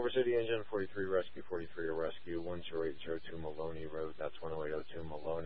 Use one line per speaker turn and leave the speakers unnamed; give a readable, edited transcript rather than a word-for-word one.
Culver City Engine, 43 Rescue, 43 Rescue, 10802 Maloney Road. That's 10802 Maloney.